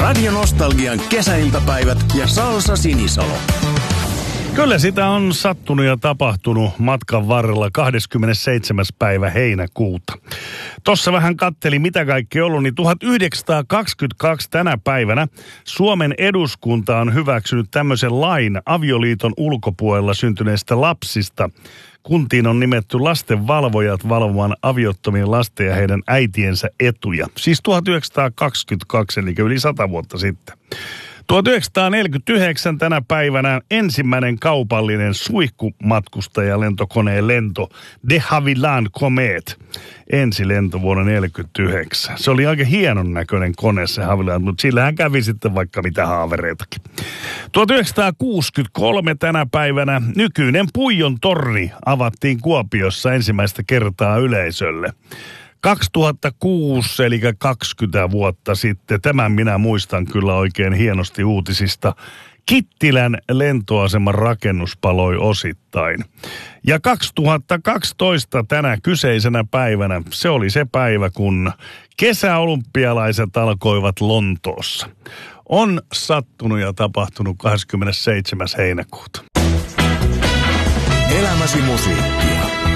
Radio Nostalgian kesäiltapäivät ja Salsa Sinisalo. Kyllä sitä on sattunut ja tapahtunut matkan varrella 27. päivä heinäkuuta. Tossa vähän katteli mitä kaikki ollut, niin 1922 tänä päivänä Suomen eduskunta on hyväksynyt tämmöisen lain avioliiton ulkopuolella syntyneistä lapsista. Kuntiin on nimetty lastenvalvojat valvomaan aviottomien lasten ja heidän äitiensä etuja. Siis 1922, eli yli 100 vuotta sitten. 1949 tänä päivänä ensimmäinen kaupallinen suihkumatkustajalentokoneen lento de Havilland Comet. Ensilento vuonna 1949. Se oli aika hienon näköinen kone se Havilland, mutta sillähän kävi sitten vaikka mitä haavereitakin. 1963 tänä päivänä nykyinen Puijon torni avattiin Kuopiossa ensimmäistä kertaa yleisölle. 2006, eli 20 vuotta sitten, tämän minä muistan kyllä oikein hienosti uutisista. Kittilän lentoaseman rakennus paloi osittain. Ja 2012 tänä kyseisenä päivänä, se oli se päivä, kun kesäolympialaiset alkoivat Lontoossa. On sattunut ja tapahtunut 27. heinäkuuta. Elämäsi musiikkia.